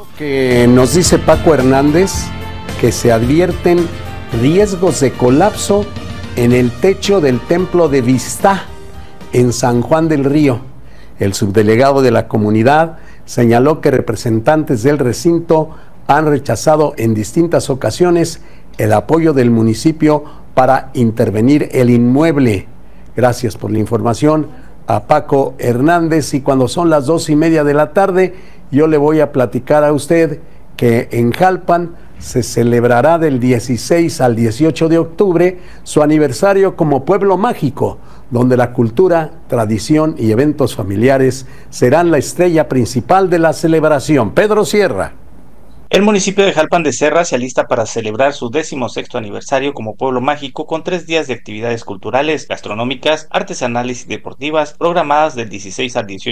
Que nos dice Paco Hernández que se advierten riesgos de colapso en el techo del templo de Vistá en San Juan del Río. El subdelegado de la comunidad señaló que representantes del recinto han rechazado en distintas ocasiones el apoyo del municipio para intervenir el inmueble. Gracias por la información a Paco Hernández. Y cuando son las 2:30 de la tarde, yo le voy a platicar a usted que en Jalpan se celebrará del 16 al 18 de octubre su aniversario como pueblo mágico, donde la cultura, tradición y eventos familiares serán la estrella principal de la celebración. Pedro Sierra. El municipio de Jalpan de Serra se alista para celebrar su 16º aniversario como pueblo mágico con 3 días de actividades culturales, gastronómicas, artesanales y deportivas programadas del 16 al 18